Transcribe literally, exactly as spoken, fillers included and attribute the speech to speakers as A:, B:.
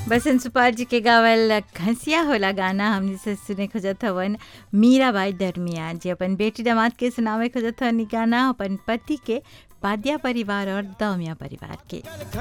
A: बसंत सुपार जी के गावल घसिया होला गाना हमने से सुने खोजत हवन मीराबाई दरमिया जी अपन बेटी दामाद के सुनावे खोजत हवन इ गाना अपन पति के पादिया परिवार और दौमिया परिवार के।